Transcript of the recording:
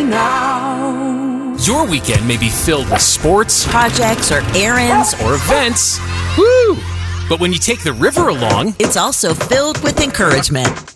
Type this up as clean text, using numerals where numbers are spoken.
now. Your weekend may be filled with sports, projects, or errands, or events. Woo! But when you take the river along, it's also filled with encouragement.